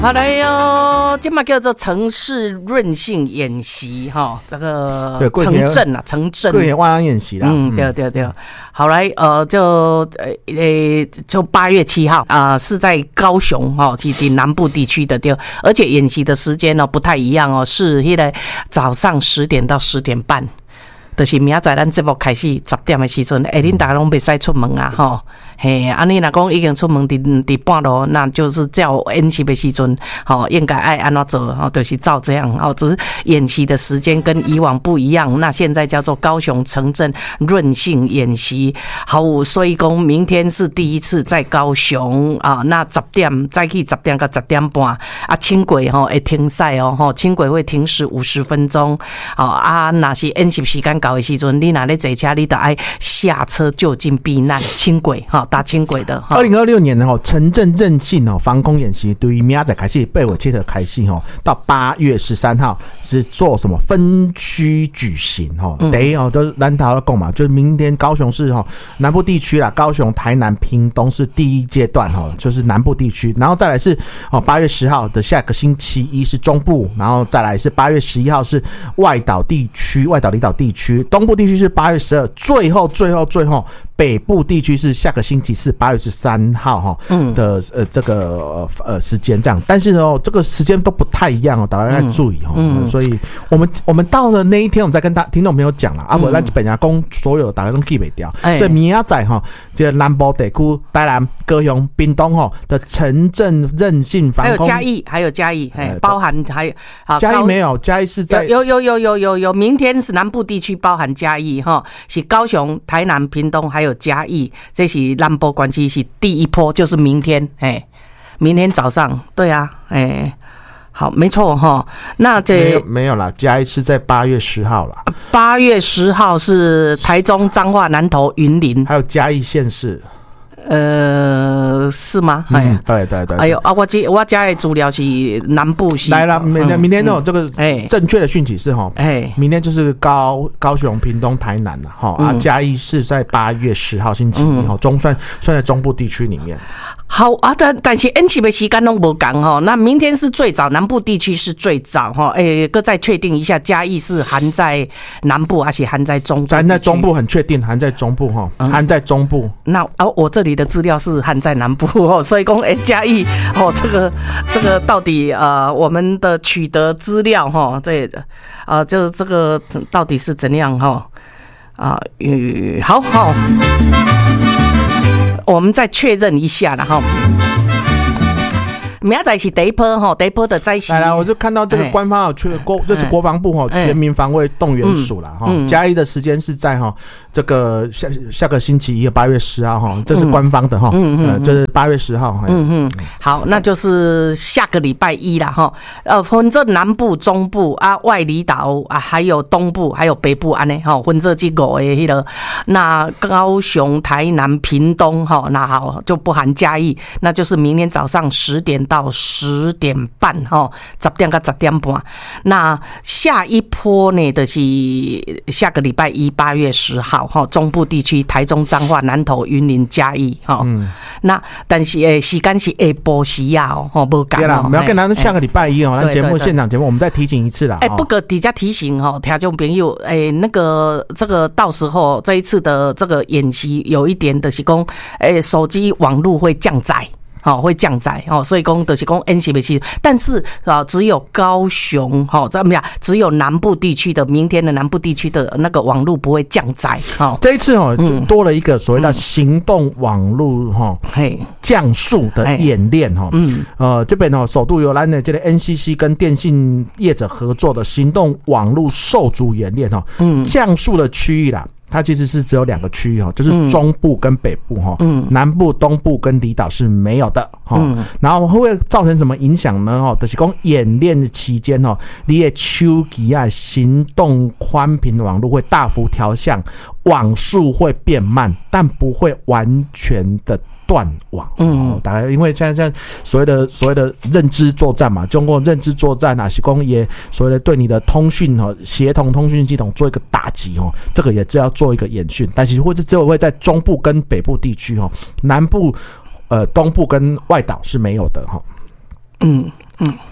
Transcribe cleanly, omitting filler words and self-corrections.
好来哟，今嘛叫做城市韧性演习哈，这个城镇啊，城镇对万安演习啦， 对，好来就8月7号啊，是在高雄哈，是南部地区的对，而且演习的时间呢不太一样哦，是那个早上10点到10点半。就是明仔载咱节目开始10点的时阵，恁大家拢袂使出门啊，吼，嘿，安尼若讲已经出门伫半路，那就是照演习的时阵，吼，应该爱安怎做，吼，就是照这样，吼，只是演习的时间跟以往不一样。那现在叫做高雄城镇韧性演习，好，所以讲明天是第一次在高雄啊，那10点再去10点到10点半啊，轻轨吼会停赛哦，吼，轻轨会停驶50分钟，好啊，那是演习时间到的时阵，你若咧坐车，你就爱下车就近避难。轻轨哈，搭轻轨的。 2026年呢，城镇韧性防空演习，对于明仔载开始8月7号开始到8月13号是做什么分区举行第一就是咱头咧讲嘛，就是明天高雄市南部地区啦，高雄、台南、屏东是第一阶段就是南部地区，然后再来是8月10号的下个星期一是中部，然后再来是8月11号是外岛地区、外岛离岛地区。东部地区是8月12，最后北部地区是下个星期四8月13号的这个时间这样，但是这个时间都不太一样大家要注意所以我们到了那一天，我们再跟听众朋友讲了啊，我咱本家讲所有大家都记不掉，所以明仔载这个南部地区、台南、高雄、屏东的城镇韧性防空， 还有嘉义，包含还有嘉义没有，嘉义是在有，明天是南部地区包含嘉义是高雄、台南、屏东还有嘉义，这是南部关系是第一波，就是明天明天早上，对啊，好，没错那这没有啦，嘉义是在8月10号啦 ，8月10号是台中、彰化、南投、云林， 还有嘉义县市。 是吗？ 对。 哎呦啊，我家的资料是南部是来了，明天这个正确的讯息是明天就是高雄、屏东、台南了嘉义是在8月10号星期一算在中部地区里面。 好啊，但是演习的时间都不同那明天是最早，南部地区是最早各再确定一下，嘉义是含在南部还是含在中部？含在中部， 很确定含在中部含在中部。 那我这里的资料是含在南部所以说嘉义这个到底我们的取得资料对就这个到底是怎样好我们再确认一下啦明仔载是第一波的灾袭。 来，我就看到这个官方就是国防部全民防卫动员署啦嘉义的时间是在这个下个星期一8月10号这是官方的就是8月10号好，那就是下个礼拜一啦分这南部、中部外离岛还有东部还有北部安尼分这几个的个那高雄、台南、屏东那好就不含嘉义，那就是明天早上10点到10点半10点到10点半。那下一波呢就是下个礼拜一8月10号中部地区台中、彰化、南投、云林、嘉义那但是时间是下晡时啊不赶啦，不要跟咱下个礼拜一咱节目现场节目我们再提醒一次啦不过底下提醒听众朋友那个这个到时候这一次的这个演习有一点的是说手机网络会降载会降载所以讲就是讲演习的时，但是只有高雄怎么样？只有南部地区的明天的南部地区的那个网络不会降载这一次就多了一个所谓的行动网络降速的演练这边首度由咱的这个 NCC 跟电信业者合作的行动网络受阻演练降速的区域啦。它其实是只有2个区域就是中部跟北部南部、东部跟离岛是没有的然后会不会造成什么影响呢就是说演练的期间你的手机行动宽频网络会大幅调降，网速会变慢，但不会完全的断网大概因为现在所谓的认知作战嘛，中国认知作战是说也所谓的对你的通讯协同通讯系统做一个打击这个也是要做一个演训，但是只有会在中部跟北部地区南部东部跟外岛是没有的嗯。